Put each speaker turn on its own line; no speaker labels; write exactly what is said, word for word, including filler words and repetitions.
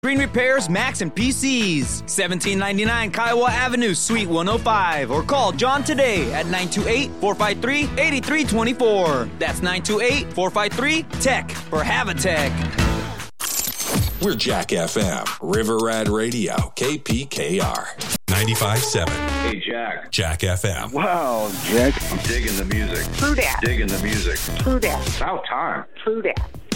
Screen Repairs, Max, and P Cs. seventeen ninety-nine Kiowa Avenue, Suite one oh five. Or call John today at nine two eight, four five three, eight three two four. That's nine two eight, four five three, T E C for Havatech.
We're Jack F M, River Rad Radio, K P K R. ninety-five point seven.
Hey, Jack.
Jack F M.
Wow, Jack. I'm digging the music.
True that.
Digging the music.
True that.
About time.
True that.